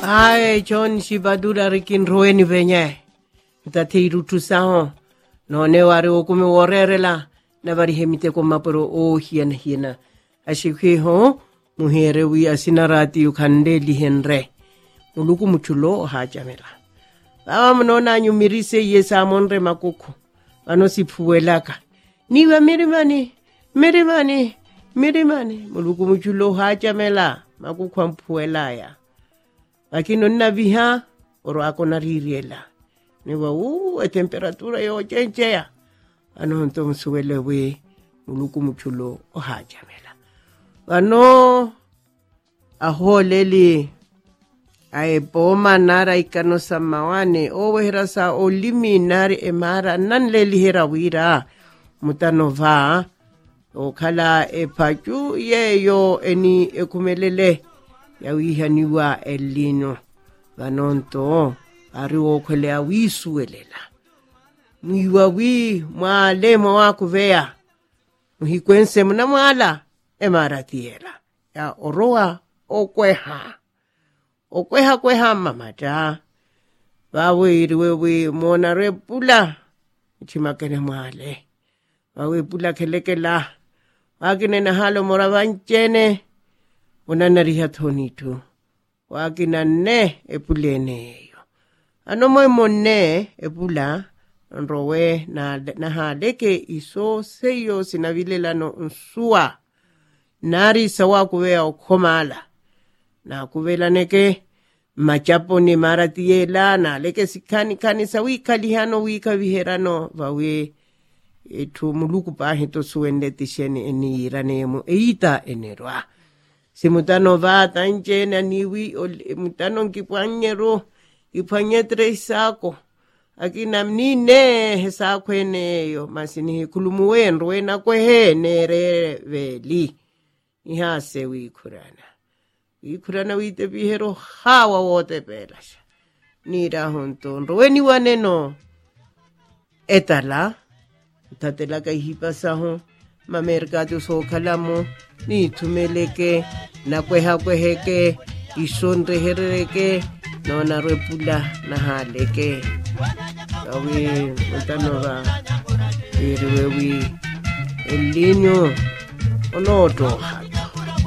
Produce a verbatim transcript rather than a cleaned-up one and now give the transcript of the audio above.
Ai John Shibadura rikin roeni venye. Tate rutu sao. No ne wari o kume worerela na vari hemite ko maporo o hiena hiena. Ashikhi ho muhere wi asinarati ukande lihenre. Muluku muchulo hajamela. Baba mnona nyumirise yesa monre makuku. Ano sipuelaka. Niwa mirimani, mirimani, mirimani. Muluku muchulo hajamela makuku ampuelaya. Lakini nina viha oro ako naririela. Niwa uu e temperatura yo chenchea. Ano nto msuwele we muluku muchulo o hajamela. Ano aho leli ae boma nara ikano samawane o wehera sa o limi nari emara nan leli hera wira mutano va o kala e pachu ye yo eni ekumelele ya wihaniwa elino vanonto ariwo kwele awisuelela mwiwa wi mwale mwa kuvea mhikwense mnamwala emaratiela ya oroa okweha okweha kweha mamata bawe iriwewe mona repula chimakene mwale bawe pula kelekela wakine na halo moravanchene unanariha thonitu wakina ne epuleneyo ano moy monne epula nrowe na na haleke iso seyo sinavilelano nsua nari sawa kuwea okomala na kuvelaneke machapo ni maratiela na leke sikani kani sawi kalihano wika viherano vawe etu muluku pahito suende tisheni eni iranemu eita enerwa simutano vata nje na niwi mutano nkipanyero ipanyetre isako akina mnine hesako eneyo masini kulumuwe nrowe na kwehe nere veli ihase wikurana wikurana wite bihero hawa wote pelasha nira honto nroweni waneno etala tatela ka hipasa ho mamerkado so kalamo ni tumeleke na kweha kweheke isonre hereke no na repula na haleke awi utanova iriwewi el niño onoto